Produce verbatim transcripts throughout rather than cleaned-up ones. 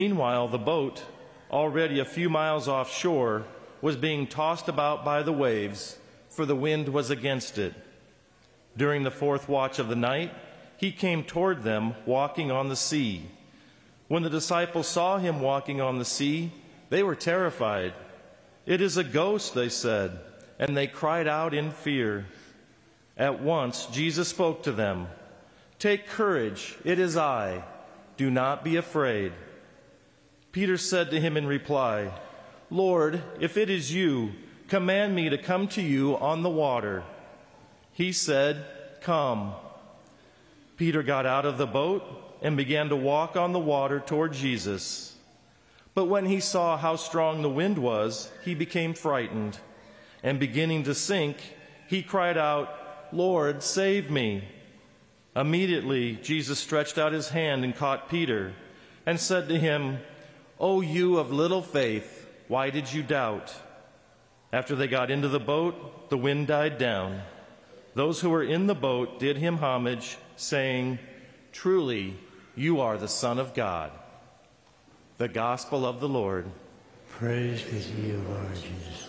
Meanwhile, the boat, already a few miles offshore, was being tossed about by the waves, for the wind was against it. During the fourth watch of the night, he came toward them, walking on the sea. When the disciples saw him walking on the sea, they were terrified. "It is a ghost," they said, and they cried out in fear. At once Jesus spoke to them. "Take courage, it is I. Do not be afraid." Peter said to him in reply, "Lord, if it is you, command me to come to you on the water." He said, "Come." Peter got out of the boat and began to walk on the water toward Jesus. But when he saw how strong the wind was, he became frightened, and beginning to sink, he cried out, "Lord, save me." Immediately Jesus stretched out his hand and caught Peter and said to him, "O you of little faith, why did you doubt?" After they got into the boat, the wind died down. Those who were in the boat did him homage, saying, "Truly, you are the Son of God." The Gospel of the Lord. Praise be to you, Lord Jesus.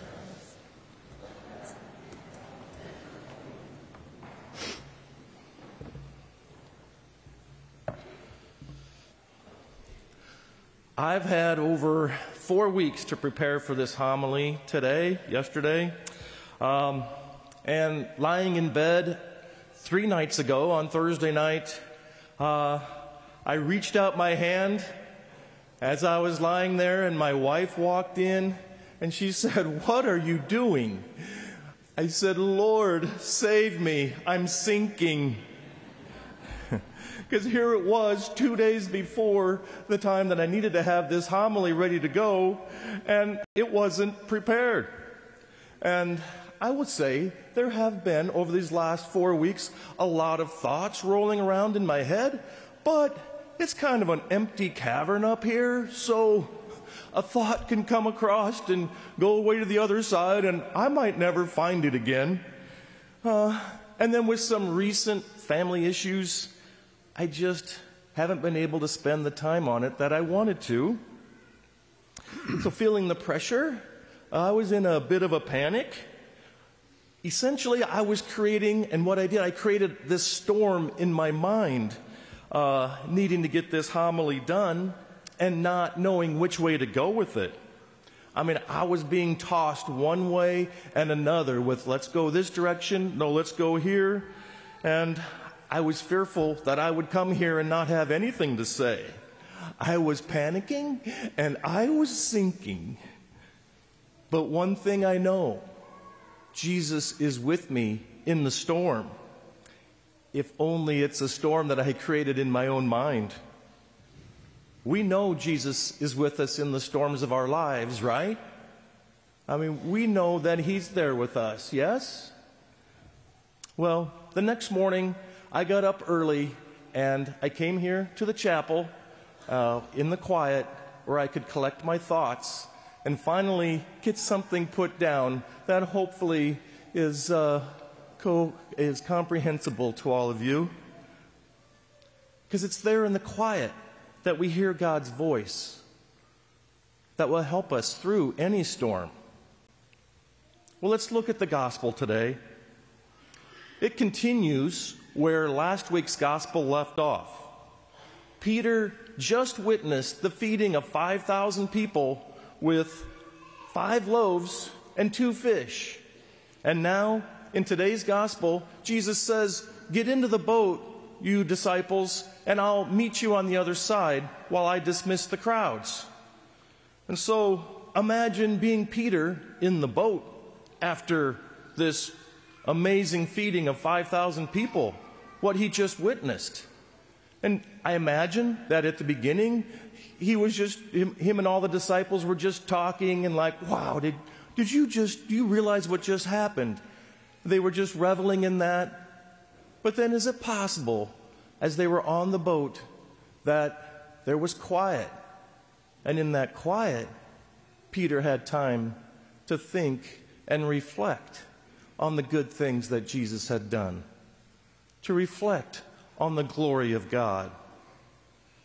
I've had over four weeks to prepare for this homily today, yesterday, um, and lying in bed three nights ago on Thursday night, uh, I reached out my hand as I was lying there, and my wife walked in, and she said, "What are you doing?" I said, "Lord, save me, I'm sinking." Because here it was, two days before the time that I needed to have this homily ready to go, and it wasn't prepared. And I would say there have been, over these last four weeks, a lot of thoughts rolling around in my head, but it's kind of an empty cavern up here, so a thought can come across and go away to the other side, and I might never find it again. Uh, and then with some recent family issues, I just haven't been able to spend the time on it that I wanted to. So feeling the pressure, I was in a bit of a panic. Essentially, I was creating, and what I did, I created this storm in my mind, uh, needing to get this homily done and not knowing which way to go with it. I mean, I was being tossed one way and another with, let's go this direction, no, let's go here. And I was fearful that I would come here and not have anything to say. I was panicking and I was sinking. But one thing I know, Jesus is with me in the storm. If only it's a storm that I created in my own mind. We know Jesus is with us in the storms of our lives, right? I mean, we know that He's there with us, yes? Well, the next morning, I got up early and I came here to the chapel uh, in the quiet where I could collect my thoughts and finally get something put down that hopefully is, uh, co- is comprehensible to all of you. Because it's there in the quiet that we hear God's voice that will help us through any storm. Well, let's look at the gospel today. It continues where last week's gospel left off. Peter just witnessed the feeding of five thousand people with five loaves and two fish. And now, in today's gospel, Jesus says, "Get into the boat, you disciples, and I'll meet you on the other side while I dismiss the crowds." And so, imagine being Peter in the boat after this amazing feeding of five thousand people, what he just witnessed. And I imagine that at the beginning, he was just, him, him and all the disciples were just talking and like, wow, did, did you just, do you realize what just happened? They were just reveling in that. But then is it possible, as they were on the boat, that there was quiet? And in that quiet, Peter had time to think and reflect on the good things that Jesus had done, to reflect on the glory of God.